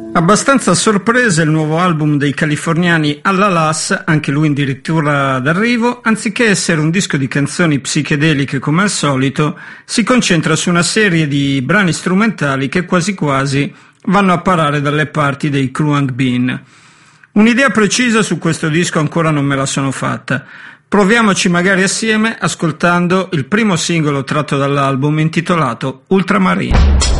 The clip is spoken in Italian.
Abbastanza a sorpresa il nuovo album dei californiani Alla Las, anche lui addirittura d'arrivo, anziché essere un disco di canzoni psichedeliche come al solito, si concentra su una serie di brani strumentali che quasi quasi vanno a parare dalle parti dei Kruang Bean. Un'idea precisa su questo disco ancora non me la sono fatta. Proviamoci magari assieme ascoltando il primo singolo tratto dall'album intitolato Ultramarine.